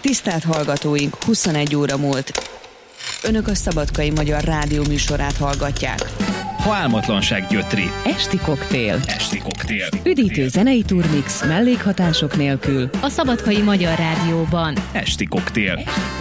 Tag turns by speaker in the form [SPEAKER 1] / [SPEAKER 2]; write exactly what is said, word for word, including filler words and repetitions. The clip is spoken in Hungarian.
[SPEAKER 1] Tisztelt hallgatóink, huszonegy óra múlt. Önök a Szabadkai Magyar Rádió műsorát hallgatják.
[SPEAKER 2] Ha álmatlanság gyötri.
[SPEAKER 3] Esti koktél.
[SPEAKER 2] Esti koktél.
[SPEAKER 3] Üdítő zenei turmix mellékhatások nélkül.
[SPEAKER 4] A Szabadkai Magyar Rádióban.
[SPEAKER 2] Esti koktél.